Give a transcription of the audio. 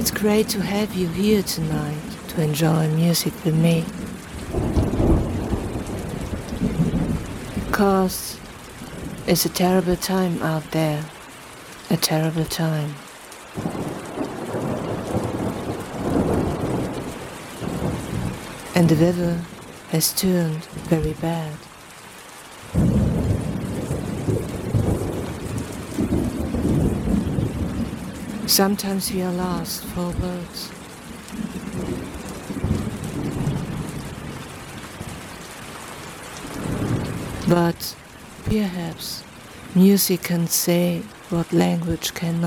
It's great to have you here tonight to enjoy music with me. 'Cause it's a terrible time out there, a terrible time. And the weather has turned very bad. Sometimes we are lost for words. But perhaps music can say what language cannot.